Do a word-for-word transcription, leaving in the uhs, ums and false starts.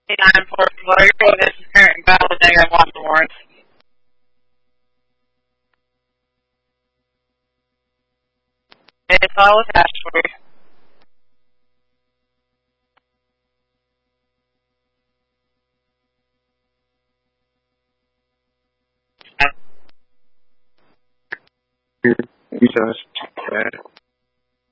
nine Fort Lauderdale. This is current valid. I got one warrant. It's all attached for you. You just bad.